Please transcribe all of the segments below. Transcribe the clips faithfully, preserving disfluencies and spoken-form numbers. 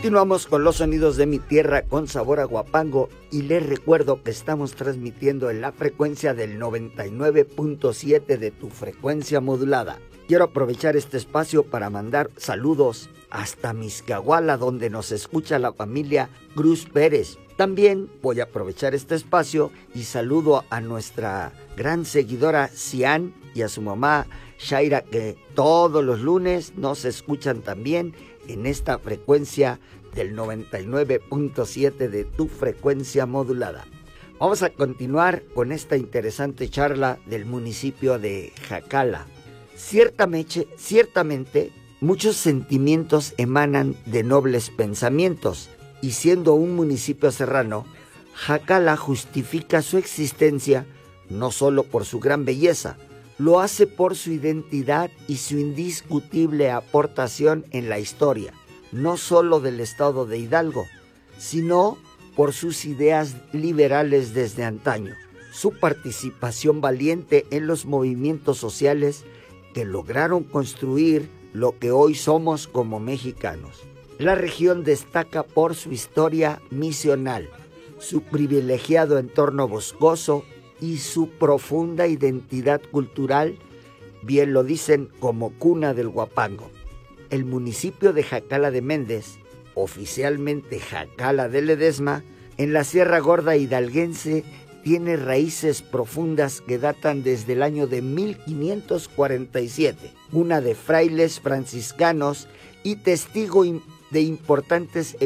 Continuamos con los sonidos de mi tierra con sabor a guapango y les recuerdo que estamos transmitiendo en la frecuencia del noventa y nueve punto siete de tu frecuencia modulada. Quiero aprovechar este espacio para mandar saludos hasta Miscahuala, donde nos escucha la familia Cruz Pérez. También voy a aprovechar este espacio y saludo a nuestra gran seguidora Cian y a su mamá Shaira, que todos los lunes nos escuchan también en esta frecuencia del noventa y nueve punto siete de tu frecuencia modulada. Vamos a continuar con esta interesante charla del municipio de Jacala. Ciertamente, ciertamente, muchos sentimientos emanan de nobles pensamientos, y siendo un municipio serrano, Jacala justifica su existencia no solo por su gran belleza, lo hace por su identidad y su indiscutible aportación en la historia, no solo del estado de Hidalgo, sino por sus ideas liberales desde antaño, su participación valiente en los movimientos sociales que lograron construir lo que hoy somos como mexicanos. La región destaca por su historia misional, su privilegiado entorno boscoso y su profunda identidad cultural, bien lo dicen como cuna del guapango. El municipio de Jacala de Méndez, oficialmente Jacala de Ledesma, en la Sierra Gorda hidalguense, tiene raíces profundas que datan desde el año de mil quinientos cuarenta y siete, una de frailes franciscanos y testigo de importantes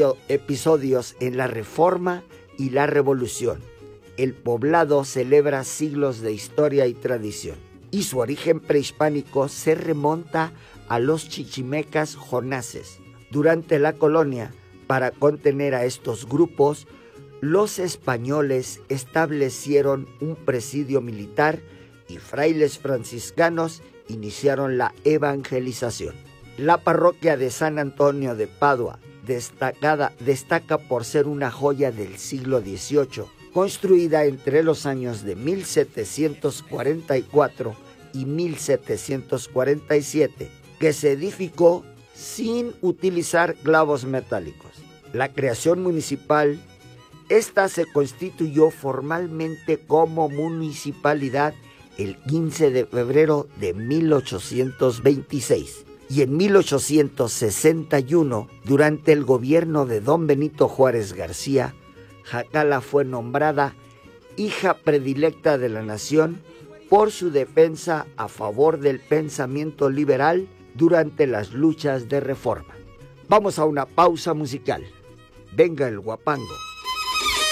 episodios en la Reforma y la Revolución. El poblado celebra siglos de historia y tradición, y su origen prehispánico se remonta a los chichimecas jonases. Durante la colonia, para contener a estos grupos, los españoles establecieron un presidio militar y frailes franciscanos iniciaron la evangelización. La parroquia de San Antonio de Padua, destacada, destaca por ser una joya del siglo dieciocho, construida entre los años de mil setecientos cuarenta y cuatro y mil setecientos cuarenta y siete, que se edificó sin utilizar clavos metálicos. La creación municipal, esta se constituyó formalmente como municipalidad el quince de febrero de mil ochocientos veintiséis. Y en mil ochocientos sesenta y uno, durante el gobierno de don Benito Juárez García, Jacala fue nombrada hija predilecta de la nación por su defensa a favor del pensamiento liberal durante las luchas de reforma. Vamos a una pausa musical. Venga el guapango.